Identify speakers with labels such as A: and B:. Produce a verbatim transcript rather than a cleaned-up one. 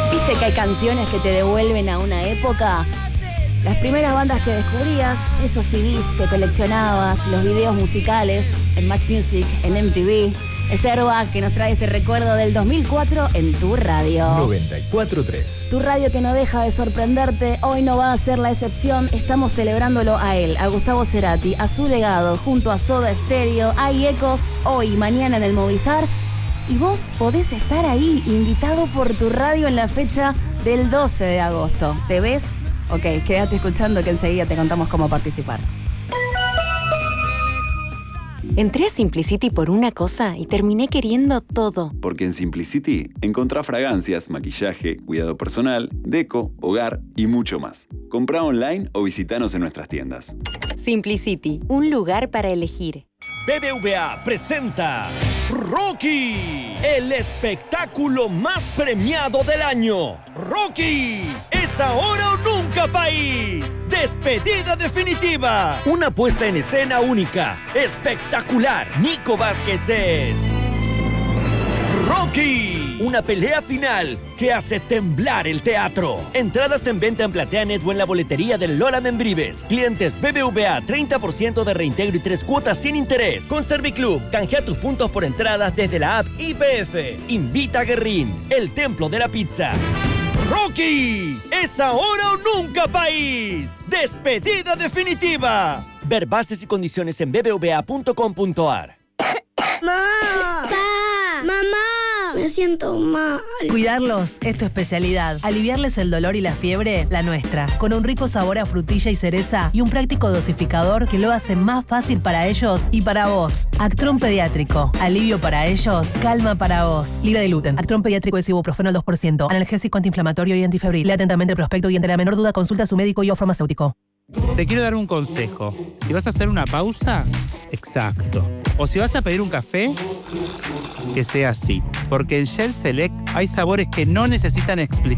A: ¿Viste que hay canciones que te devuelven a una época? Las primeras bandas que descubrías, esos C Ds que coleccionabas, los videos musicales en Match Music, en M T V. Es Airbag que nos trae este recuerdo del dos mil cuatro en tu radio.
B: noventa y cuatro punto tres.
A: Tu radio que no deja de sorprenderte, hoy no va a ser la excepción. Estamos celebrándolo a él, a Gustavo Cerati, a su legado, junto a Soda Stereo. Hay ecos hoy, mañana en el Movistar. Y vos podés estar ahí, invitado por tu radio en la fecha del doce de agosto. ¿Te ves? Ok, quédate escuchando que enseguida te contamos cómo participar.
C: Entré a Simplicity por una cosa y terminé queriendo todo.
D: Porque en Simplicity encontrá fragancias, maquillaje, cuidado personal, deco, hogar y mucho más. Comprá online o visitanos en nuestras tiendas.
C: Simplicity, un lugar para elegir.
E: B B V A presenta Rocky, el espectáculo más premiado del año. Rocky, es ahora o nunca, país. Despedida definitiva. Una puesta en escena única, espectacular. Nico Vázquez es Rocky, una pelea final que hace temblar el teatro. Entradas en venta en PlateaNet o en la boletería del Lola Membrives. Clientes B B V A, treinta por ciento de reintegro y tres cuotas sin interés. Con Serviclub, canjea tus puntos por entradas desde la app I P F. Invita a Guerrín, el templo de la pizza. Rocky, es ahora o nunca, país. Despedida definitiva. Ver bases y condiciones en b b v a punto com punto a r.
F: ¡Mamá! ¡Pa! ¡Mamá! Me siento mal.
G: Cuidarlos es tu especialidad. Aliviarles el dolor y la fiebre, la nuestra. Con un rico sabor a frutilla y cereza y un práctico dosificador que lo hace más fácil para ellos y para vos. Actron Pediátrico. Alivio para ellos, calma para vos. Libre de gluten. Actron Pediátrico es ibuprofeno al dos por ciento. Analgésico, antiinflamatorio y antifebril. Lea atentamente el prospecto y ante la menor duda consulta a su médico y o farmacéutico.
H: Te quiero dar un consejo. Si vas a hacer una pausa, exacto. O si vas a pedir un café, que sea así. Porque en Shell Select hay sabores que no necesitan explicación.